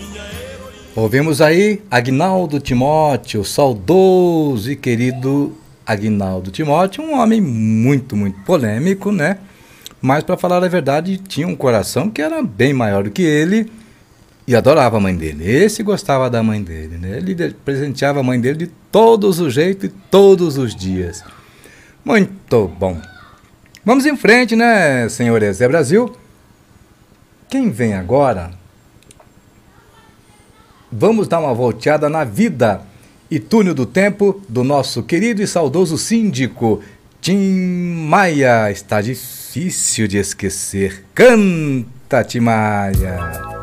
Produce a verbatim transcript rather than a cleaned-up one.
Ouvimos aí Aguinaldo Timóteo, saudoso e querido Aguinaldo Timóteo, um homem muito, muito polêmico, né? Mas, para falar a verdade, tinha um coração que era bem maior do que ele e adorava a mãe dele. Esse gostava da mãe dele, né? Ele presenteava a mãe dele de todos os jeitos e todos os dias. Muito bom. Vamos em frente, né, senhores? É Brasil. Quem vem agora? Vamos dar uma volteada na vida e túnel do tempo do nosso querido e saudoso síndico Tim Maia. Está difícil de esquecer. Canta, Tim Maia.